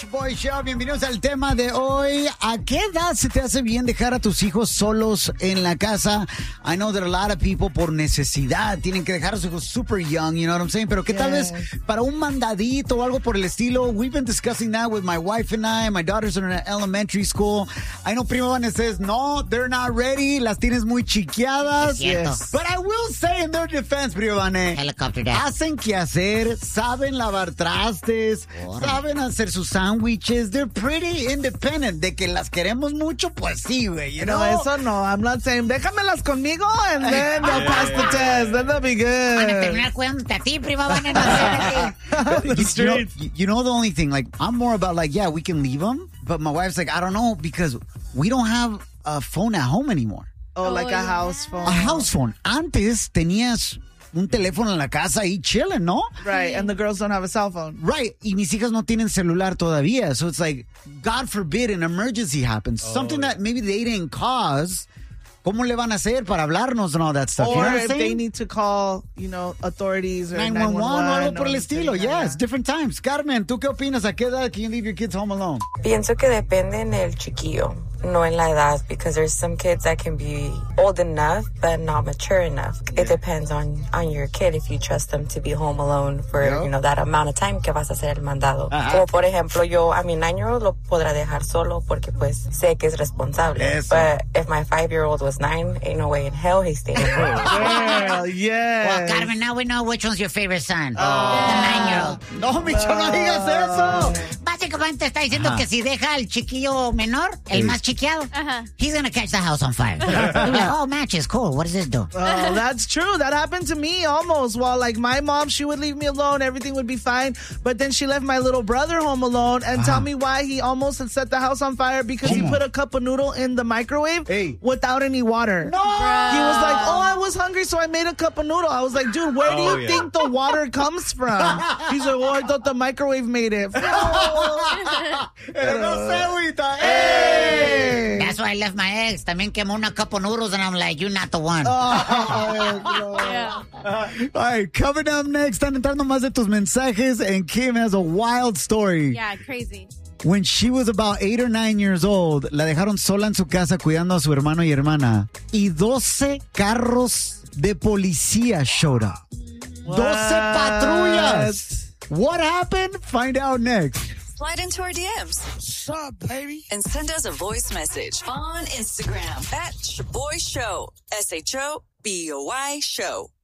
Boy Show, bienvenidos al tema de hoy. ¿A qué edad se te hace bien dejar a tus hijos solos en la casa? I know that a lot of people por necesidad tienen que dejar a sus hijos super young, you know what I'm saying? Pero que tal vez para un mandadito o algo por el estilo. We've been discussing that with my wife and I. My daughters are in elementary school. I know Prima Vanessa says, no, they're not ready. Las tienes muy chiqueadas. Yes. But I will say in their defense, Prima Vanessa, Helicopter dad. hacen que hacer, saben lavar trastes, saben hacer sus sandwiches. They're pretty independent. De que las queremos mucho, pues sí, güey. You know? No, eso no. I'm not saying, déjamelas conmigo and then they'll pass the test. Then they'll be Van a good. terminar cuidándote a ti, prima. Van a You know the only thing, like, I'm more about like, yeah, we can leave them. But my wife's like, I don't know, because we don't have a phone at home anymore. Oh, like a house phone. A house phone. Antes tenías un teléfono en la casa ahí chilling, ¿no? Right, and the girls don't have a cell phone. Right, y mis hijas no tienen celular todavía. So it's like, God forbid an emergency happens. Something that maybe they didn't cause. ¿Cómo le van a hacer para hablarnos and all that stuff? Or you know what I'm if saying? they need to call, you know, authorities or 911 o algo por el or estilo. anything, Yes, different times. Carmen, ¿tú qué opinas? ¿A qué edad can you leave your kids home alone? Pienso que depende en el chiquillo, no en la edad, because there's some kids that can be old enough but not mature enough. It depends on your kid if you trust them to be home alone for, you know, that amount of time que vas a hacer el mandado. Como por ejemplo, yo a mi 9-year-old lo podrá dejar solo porque pues sé que es responsable. Eso. But if my 5-year-old was 9, ain't no way in hell he's staying home. Girl, yes. Well, Carmen, now we know which one's your favorite son. The 9-year-old. No, Micho, no digas eso. Básicamente está diciendo que si deja al chiquillo menor, el más chiqueado, he's gonna catch the house on fire. He'll be like, oh, matches, cool. What does this do? Oh, that's true. That happened to me almost. While like my mom, she would leave me alone, everything would be fine. But then she left my little brother home alone and tell me why he almost had set the house on fire because he put a cup of noodle in the microwave without any water. No! He was like, oh, I was hungry, so I made a cup of noodle. I was like, dude, where do you think the water comes from? He's like, oh, I thought the microwave made it. Pero no sé, güita. Hey! That's why I left my ex. También quemó una cup of noodles, and I'm like, you're not the one. All right, coming up next, están entrando más de tus mensajes, and Kim has a wild story. Yeah, crazy. When she was about 8 or 9 years old, la dejaron sola en su casa cuidando a su hermano y hermana. Y 12 carros de policía showed up. 12 patrullas. What happened? Find out next. Slide into our DMs. What's up, baby? And send us a voice message on Instagram at Shaboy Show. SHOBOY Show.